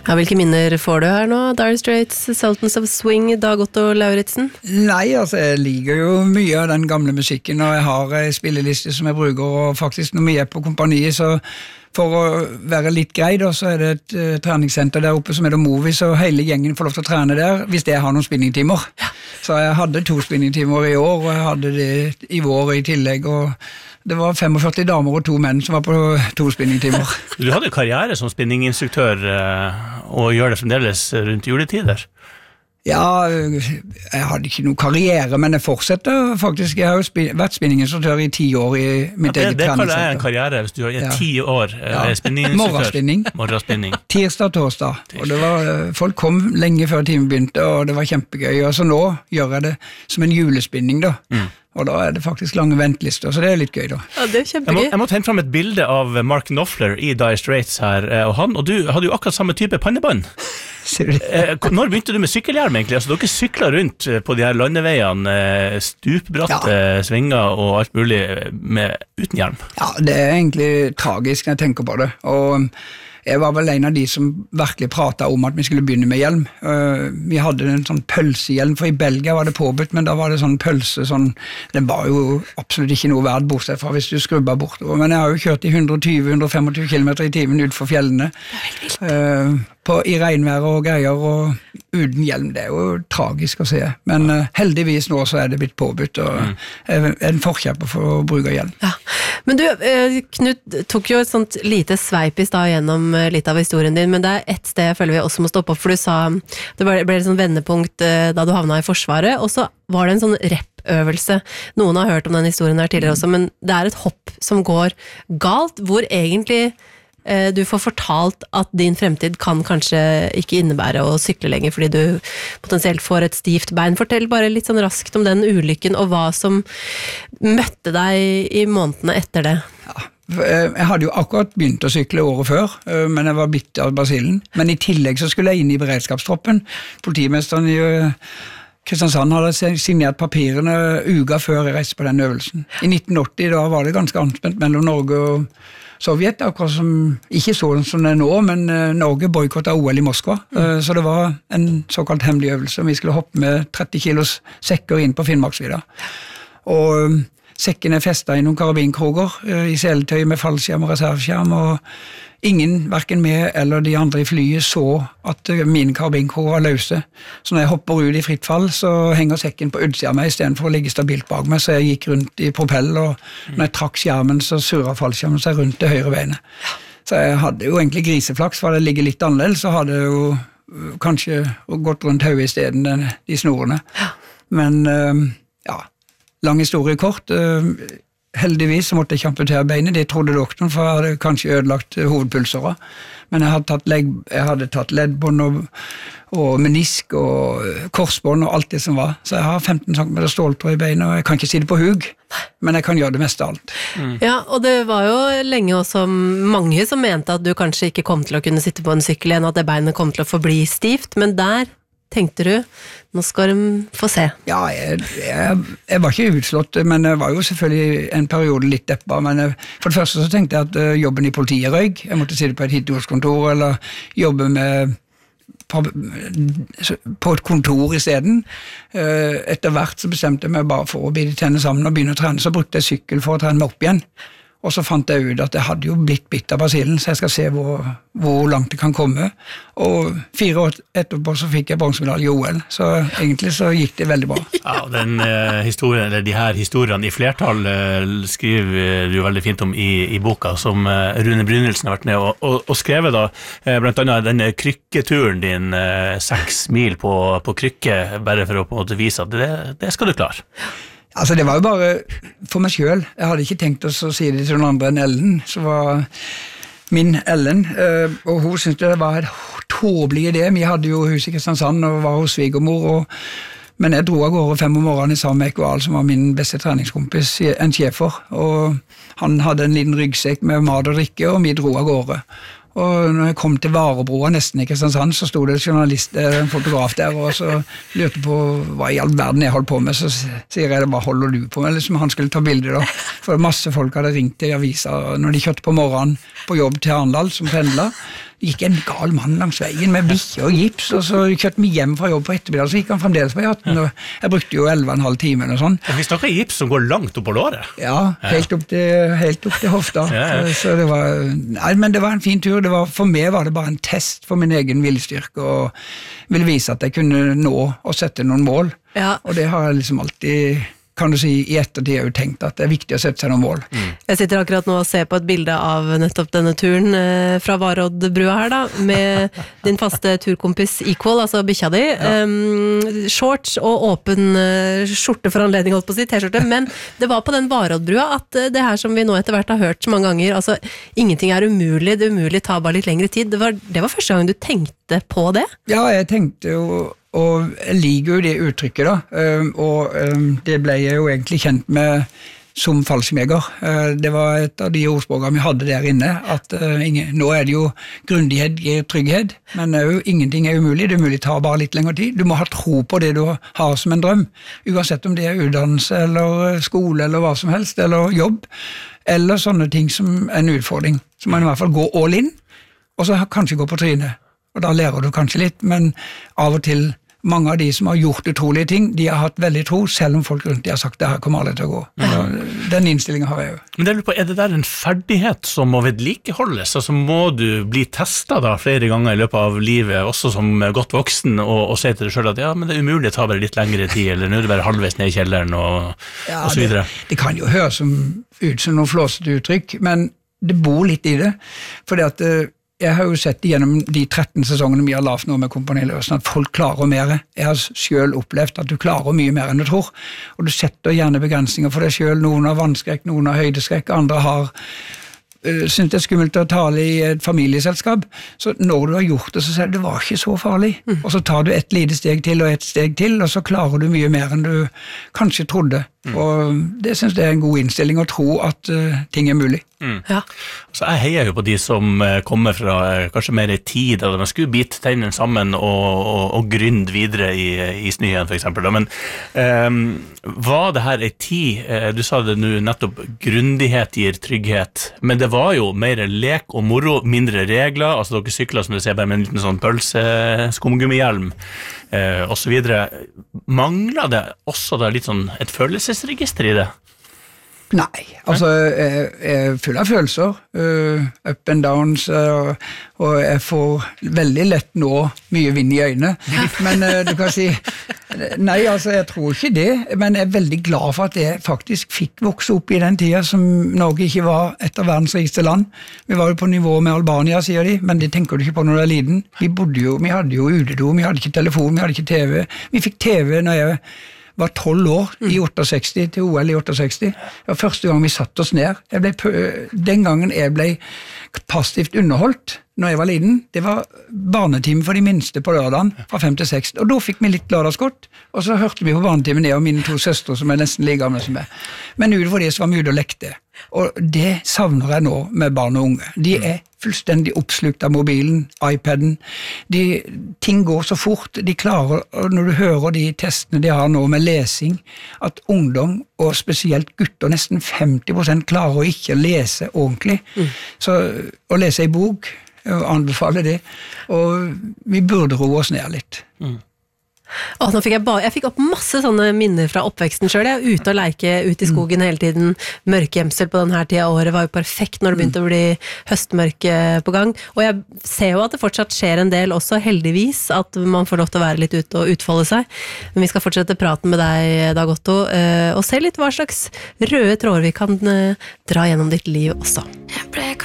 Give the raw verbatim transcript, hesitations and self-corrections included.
Ja, hvilke minner får du her nå? Dire Straits, Sultans of Swing, Dag Otto Lauritzen? Nei, altså jeg liker jo mye av den gamle musikken, og jeg har en spilleliste som jeg bruker, og faktisk når vi er på kompaniet, så for å være litt grei da, så er det et uh, treningssenter der oppe som heter Movies, og hele gjengen får lov til å trene der, hvis det har noen spinningtimer. Ja. Så jeg hadde to spinningtimer i år, og jeg hadde det i vår i tillegg, og det var førtifem damer og to menn som var på to spinningtimer. Du hadde karriere som spinninginstruktør, og gjør det fremdeles rundt juletider? Ja, jeg hadde ikke noen karriere, men jeg fortsetter faktisk. Jeg har jo spin- vært spinninginstruktør i ti år i mitt ja, det, eget det treningssenter. Det kaller jeg en karriere hvis du har ja. ti år ja. spinninginstruktør. Morgenspinning. Morgenspinning. Tirsdag, torsdag. Og det var, folk kom lenge før timen begynte, og det var kjempegøy. Og så nå gjør jeg det som en julespinning da. Mm. Og da er det faktisk lange ventlister, så det er litt gøy da. Ja, det er kjempegøy. Jeg må, jeg må hente frem et bilde av Mark Knopfler i Dire Straits her, og han og du hadde jo akkurat samme type pannebånd. Ser du det? Når begynte du med sykkelhjelm egentlig? Altså, dere sykler rundt på de her landeveiene, stupbratte ja. svinger og alt mulig med, uten hjelm. Ja, det er egentlig tragisk når jeg tenker på det, og jeg var vel en av de som virkelig pratet om at vi skulle begynne med hjelm. Uh, vi hadde en sånn pølsehjelm, for i Belgia var det påbudt, men da var det sånn pølse, sånn, den var jo absolutt ikke noe verdt bortsett fra hvis du skrubba bortover. Men jeg har jo kjørt i hundre og tjue til hundre og tjuefem kilometer i timen ut for fjellene, uh, på, i regnvær og greier, og uten hjelm. Det er jo tragisk å se. Men uh, heldigvis nå så er det blitt påbudt, og mm. er en forkjemper for å bruke hjelm. Ja. Men du, Knut tok jo et sånt lite sveip i stad gjennom litt av historien din, men det er ett sted jeg føler vi også må stoppe opp, for du sa, det ble et sånt vendepunkt da du havna i Forsvaret, og så var det en sånn rep-øvelse. Noen har hørt om den historien her tidligere også, men det er et hopp som går galt, hvor egentlig du får fortalt at din fremtid kan kanskje ikke innebære å sykle lenger, fordi du potensielt får et stivt bein. Fortell bare litt sånn raskt om den ulykken, og hva som møtte deg i månedene etter det. Ja, jeg hadde jo akkurat begynt å sykle året før, men jeg var bitt av basillen. Men i tillegg så skulle jeg inn i beredskapstroppen. Politimesteren i Kristiansand hadde signert papirene uka før jeg reiste på den øvelsen. I nitten åtti da var det ganske anspent mellom Norge og Sovjet, akkurat som, ikke sånn som det er nå, men Norge boykottet O L i Moskva, mm. så det var en såkalt hemmelig øvelse. Vi skulle hoppe med tretti kilos sekker inn på Finnmarksvidda. Og sekkene festet i noen karabinkroger i seletøy med fallskjerm og reserveskjerm, og ingen, hverken meg eller de andre i flyet, så at min karabinkrog var løse. Så når jeg hopper ut i fritt fall, så henger sekken på utsida av meg, i stedet for å ligge stabilt bak meg, så jeg gikk rundt i propell, og når jeg trakk skjermen, så surret fallskjermen seg rundt det høyre beinet. Så jeg hadde jo egentlig griseflaks, for det ligger litt annerledes, så hadde jeg jo kanskje gått rundt hodet i stedet de snorene. Men ja, lang historie kort, heldigvis så måtte jeg ikke amputere beinet, det trodde doktoren, for jeg hadde kanskje ødelagt hovedpulsåret. Men jeg hadde tatt, legg, jeg hadde tatt leddbånd og, og menisk og korsbånd og alt det som var. Så jeg har femten centimeter ståltråd i beinet, og jeg kan ikke si det på hug, men jeg kan gjøre det meste av alt. Mm. Ja, og det var jo lenge også mange som mente at du kanskje ikke kom til å kunne sitte på en sykkel igjen, at det beinet kom til å forbli stivt, men der tenkte du, nå skal de få se. Ja, jeg, jeg, jeg var ikke utslått, men jeg var jo selvfølgelig en periode litt deppa, men jeg, for det første så tenkte jeg at uh, jobben i politiet røyk, jeg måtte sitte på et hitteordskontor, eller jobbe med på, på et kontor i stedet. Uh, etter hvert så bestemte jeg meg bare for å bide tennene sammen og begynne å trene, så brukte jeg sykkel for å trene meg opp igjen. Og så fant jeg ut at jeg hadde jo blitt bitt av basillen, så jeg skal se hvor, hvor langt det kan komme. Og fire år etterpå så fikk jeg bronsemedalje i O L, så egentlig så gikk det veldig bra. Ja, den uh, historien, eller de her historiene i flertall uh, skriver du veldig fint om i, i boka, som uh, Rune Brynildsen har vært med og, og, og skrevet da, uh, blant annet denne krykketuren din, uh, seks mil på, på krykke, bare for å på en måte vise at det, det skal du klare. Altså det var jo bare for meg selv. Jeg hadde ikke tenkt oss å si det til noen andre enn Ellen, så var min Ellen, og hun syntes det var en tåpelig idé. Vi hadde jo hus i Kristiansand og var hos svigermor, og, men jeg dro av gårde fem om morgenen sammen med Ekval, som var min beste treningskompis, en sjefer, og han hadde en liten ryggsekk med mat og drikke, og vi dro av gårde. Og når jeg kom til Varebroa nesten i Kristiansand, så stod det en journalist, en fotograf der, og så lurte på hva i all verden jeg holdt på med, så sier jeg det, hva holder du på med? Liksom han skulle ta bilder da, for masse folk hadde ringt til avisa når de kjørte på morgenen på jobb til Arendal som pendler. gikk en gal mann langs veien med bikkje og gips, og så kjørte vi hjem fra jobb på ettermiddag, så gikk han fremdeles på E atten, og jeg brukte jo elleve og en halv time og sånn. Vi snakker gips som går langt opp på låret. Ja, helt opp til, helt opp til hofta. Ja, ja. Så det var, nei, men det var en fin tur. Det var, for meg var det bare en test for min egen viljestyrke, og ville vise at jeg kunne nå og sette noen mål. Ja. Og det har jeg liksom alltid, kan du si, i ettertid har jeg jo tenkt at det er viktig å sette seg noen mål. Mm. Jeg sitter akkurat nå og ser på et bilde av nettopp denne turen eh, fra Varoddbrua her da, med din faste turkompis Equal, altså bikkja di. Ja. Um, shorts og åpen uh, skjorte for anledning, holdt på å si, t-skjorte, men det var på den Varoddbrua at uh, det her som vi nå etter hvert har hørt så mange ganger, altså ingenting er umulig, det umulig tar bare litt lengre tid. Det var, det var første gang du tenkte på det? Ja, jeg tenkte jo, og jeg liker jo det uttrykket da, og det ble jeg jo egentlig kjent med som fallskjermjeger. Det var et av de ordspråkene vi hadde der inne, at nå er det jo grundighet gir trygghet, men jo, ingenting er umulig, det er mulig å ta bare litt lengre tid. Du må ha tro på det du har som en drøm, uansett om det er utdannelse eller skole eller hva som helst, eller jobb, eller sånne ting som en utfordring. Så man i hvert fall går all in, og så kanskje gå på trynet. Og da lærer du kanskje litt, men av og til, mange av de som har gjort utrolige ting, de har hatt veldig tro, selv om folk rundt de har sagt det her kommer aldri til å gå. Ja. Den innstillingen har jeg jo. Men det er, på, er det der en ferdighet som må vedlikeholdes? Altså må du bli testet da flere ganger i løpet av livet, også som godt voksen, og, og si til deg selv at ja, men det er umulig å ta bare litt lengre tid, eller nå er det bare halvveis ned i kjelleren, og, ja, og så videre. Det, det kan jo høres som, ut som noen flåsete uttrykk, men det bor litt i det, fordi at jeg har jo sett gjennom de tretten sesongene vi har lavt nå med Kompani Løsen, at folk klarer mer. Jeg har selv opplevd at du klarer mye mer enn du tror, og du setter gjerne begrensninger for deg selv. Noen har vannskrekk, noen har høydeskrekk, andre har uh, synes det er skummelt å tale i et familieselskap. Så når du har gjort det, så sier du det var ikke så farlig. Mm. Og så tar du et lite steg til og et steg til, og så klarer du mye mer enn du kanskje trodde. Mm. Og det synes jeg er en god innstilling å tro at uh, ting er mulig. Mm. Ja. Så jeg heier jo på de som kommer fra kanskje mer i tid, eller man skulle bite tennene sammen og, og, og grynde videre i, i snøen for eksempel. Men um, var det her en tid, du sa det nå nettopp, grundighet gir trygghet, men det var jo mer lek og moro, mindre regler, altså dere sykler som du ser bare med en liten sånn pølse, skumgummihjelm uh, og så videre. Mangler det også da litt sånn et følelsesregister i det? Nei, altså jeg er full av følelser, uh, up and downs, uh, og jeg får veldig lett nå mye vind i øynene, men uh, du kan si, nei, altså jeg tror ikke det, men jeg er veldig glad for at jeg faktisk fikk vokse opp i den tida som Norge ikke var et av verdens rikeste land. Vi var jo på nivå med Albania, sier de, men det tenker du ikke på når du er liten. Vi bodde jo, vi hadde jo utedo, vi hadde ikke telefon, vi hadde ikke T V, vi fikk T V når jeg var tolv år i sekstisåtte til O L i sekstiåtte. Det var første gang vi satt oss ned. Jeg ble, den gangen jeg ble passivt underholdt når jeg var liten, det var barnetime for de minste på lørdagen fra fem til seks. Og da fikk vi litt lørdagsgodt, og så hørte vi på barnetimen ned av mine to søstre som er nesten like gamle som meg. Men utenfor det så var vi ute og lekte. Og det savner jeg nå med barn og unge. De er fullstendig oppslukt av mobilen, iPaden. De, ting går så fort. De klarer, og når du hører de testene de har nå med lesing, at ungdom, og spesielt gutter, nesten femti prosent klarer å ikke lese ordentlig. Mm. Så å lese i bok, og anbefale det, og vi burde roe oss ned litt. Mm. Åh, nå fikk jeg, bare, jeg fikk opp masse sånne minner fra oppveksten selv. Jeg er ute og leke ute i skogen hele tiden. Mørkgjemsel på denne her tida av året var jo perfekt når det begynte å bli høstmørke på gang. Og jeg ser jo at det fortsatt skjer en del også, heldigvis, at man får lov til å være litt ute og utfolde seg. Men vi skal fortsette praten med deg, Dag Otto, og se litt hva slags røde tråder vi kan dra gjennom ditt liv også.